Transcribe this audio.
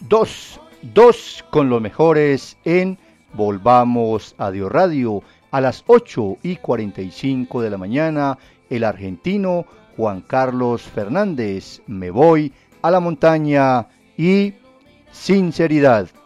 dos con los mejores en Volvamos a Dios Radio. A las 8:45 de la mañana, el argentino Juan Carlos Fernández, Me voy a la montaña y Sinceridad.